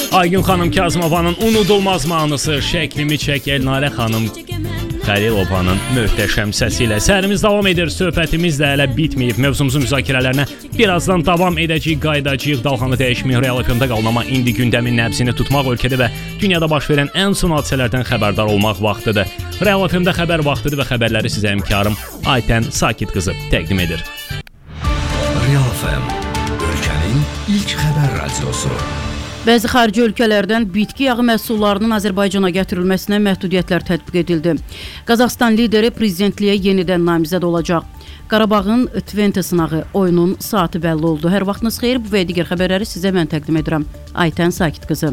Aygün xanım Kazımovanın unudulmaz mahnısı Şəklimi çək Elnarə xanım Xəlilovanın möhtəşəm səsi ilə sərimiz davam edir. Söhbətimiz də hələ bitməyib. Mövzumuzun müzakirələrinə birazdan davam edəcəyik, qaydacağıq. Dalğanı dəyişməyin Real FM-də qalmama indi gündəmin nəbzini tutmaq, ölkədə və dünyada baş verən ən son hadisələrdən xəbərdar olmaq vaxtıdır. Real FM-də xəbər vaxtıdır və xəbərləri sizə həmkarım Aytən Sakit qızı təqdim edir. Real FM, ölkənin ilk xəbər radiosu. Bəzi xarici ölkələrdən bitki yağı məhsullarının Azərbaycana gətirilməsinə məhdudiyyətlər tətbiq edildi. Qazaxıstan lideri prezidentliyə yenidən namizəd olacaq. Qarabağın Twente sınağı oyunun saatı bəlli oldu. Hər vaxtınız xeyir, bu və digər xəbərləri sizə mən təqdim edirəm. Aytən Sakit qızı.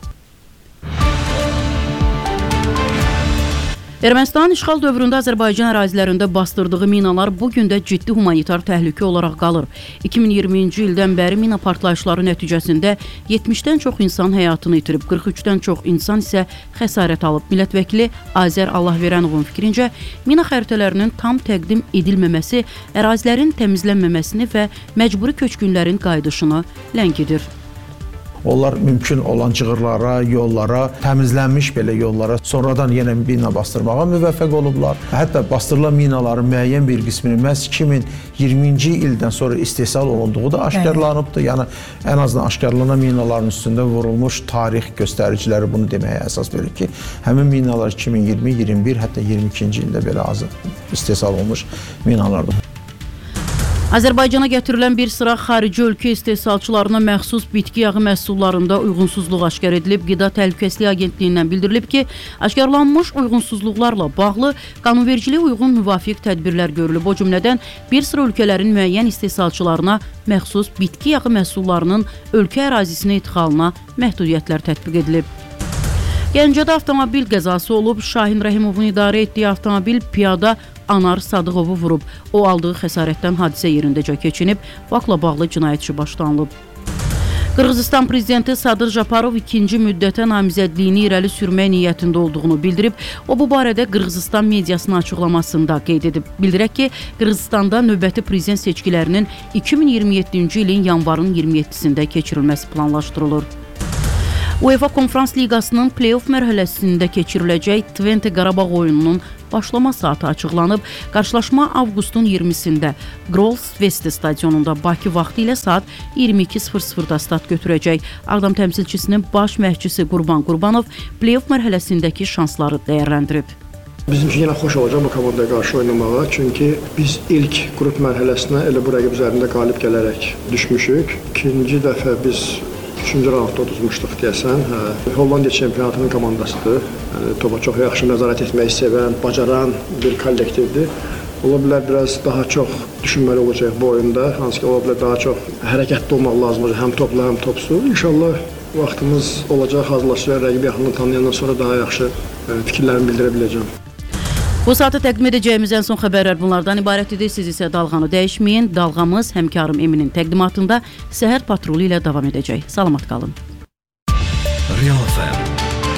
Ermənistanın işğal dövründə Azərbaycan ərazilərində bastırdığı minalar bugün də ciddi humanitar təhlükə olaraq qalır. 2020-ci ildən bəri mina partlayışları nəticəsində 70-dən çox insan həyatını itirib, 43-dən çox insan isə xəsarət alıb. Millət vəkili Azər Allahverənovun fikrincə, mina xəritələrinin tam təqdim edilməməsi ərazilərin təmizlənməməsini və məcburi köçkünlərin qayıdışını ləngidir. Onlar mümkün olan cığırlara, yollara, təmizlənmiş belə yollara sonradan yenə mina bastırmağa müvəffəq olublar. Hətta bastırılan minaların müəyyən bir qismini məhz 2020-ci ildən sonra istehsal olunduğu da aşkarlanıbdır. Yəni ən azından aşkarlanan minaların üstündə vurulmuş tarix göstəriciləri bunu deməyə əsas verir ki, həmin minalar 2020, 21, hətta 22-ci ildə belə azı istehsal olmuş minalardır. Azərbaycana gətirilən bir sıra xarici ölkə istehsalçılarına məxsus bitki yağı məhsullarında uyğunsuzluq aşkar edilib. Qida Təhlükəsizliyi Agentliyindən bildirilib ki, aşkarlanmış uyğunsuzluqlarla bağlı qanunvericiliyə uyğun müvafiq tədbirlər görülüb. O cümlədən bir sıra ölkələrin müəyyən istehsalçılarına məxsus bitki yağı məhsullarının ölkə ərazisinə idxalına məhdudiyyətlər tətbiq edilib. Gəncədə avtomobil qəzası olub. Şahin Rəhimovun idarə etdiyi avtomobil piyada Anar Sadıqovu vurub. O aldığı xəsarətdən hadisə yerindəcə keçinib. Faktla bağlı cinayət işi başlanılıb. Qırğızistan prezidenti Sadır Japarov ikinci müddətə namizədliyini irəli sürmək niyyətində olduğunu bildirib. O bu barədə Qırğızistan mediasının açıqlamasında qeyd edib. Bildirək ki, Qırğızistanda növbəti prezident seçkilərinin 2027-ci ilin yanvarın 27-sində keçirilməsi planlaşdırılır. UEFA Konferans Liqasının play-off mərhələsində keçiriləcək Twente Qarabağ oyununun başlama saatı açıqlanıb. Qarşılaşma avqustun 20-sində Grolsvesti stadionunda Bakı vaxtı ilə saat 22:00-da start götürəcək. Ağdam təmsilçisinin baş məşqçisi Qurban Qurbanov play-off mərhələsindəki şansları dəyərləndirib. Bizim üçün yenə xoş olacaq bu komandaya qarşı oynamağa. Çünki biz ilk qrup mərhələsinə elə bu rəqib üzərində qalib gələrək düşmüşük. İkinci dəfə biz 3-cü raundda uduzmuşduq deyəsən. Hollandiya çempionatının komandasıdır. Topa çox yaxşı nəzarət etməyi sevən, bacaran bir kollektivdir. Ola bilər biraz daha çox düşünməli olacaq bu oyunda. Hansı ki, ola bilər daha çox hərəkətli olmaq lazımdır. Həm topla, həm topsuz. İnşallah vaxtımız olacaq, hazırlaşacaq, rəqibi yaxından tanıyandan sonra daha yaxşı fikirlərimi bildirə biləcəm. Bu saatı təqdim edəcəyimiz ən son xəbərlər bunlardan ibarət edir. Siz isə dalğanı dəyişməyin. Dalğamız həmkarım Eminin təqdimatında Səhər Patrolu ilə davam edəcək. Salamat qalın. Real FM